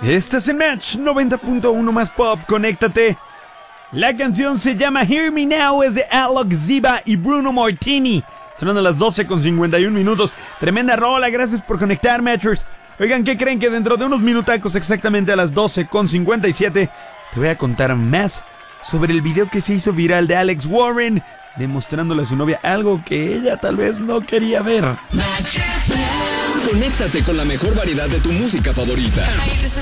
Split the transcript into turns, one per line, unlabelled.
Estás en Match 90.1 más pop, conéctate. La canción se llama Hear Me Now, es de Alok Ziba y Bruno Martini. Sonando a las 12:51. Tremenda rola, gracias por conectar, Matchers. Oigan, ¿qué creen? Que dentro de unos minutacos, exactamente a las 12:57, te voy a contar más sobre el video que se hizo viral de Alex Warren, demostrándole a su novia algo que ella tal vez no quería ver.
Conéctate con la mejor variedad de tu música favorita.
Hey, this is